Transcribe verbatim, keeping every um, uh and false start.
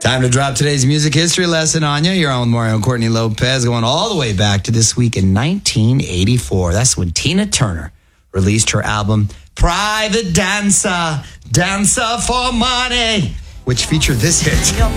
Time to drop today's music history lesson on you. You're on with Mario and Courtney Lopez, going all the way back to this week in nineteen eighty-four. That's when Tina Turner released her album, Private Dancer, Dancer for Money, which featured this hit.